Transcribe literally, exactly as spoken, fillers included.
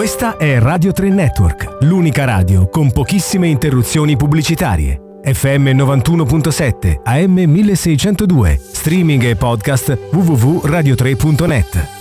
Questa è Radio tre Network, l'unica radio con pochissime interruzioni pubblicitarie. F M novantuno virgola sette, A M milleseicentodue, streaming e podcast w w w punto radio tre punto net.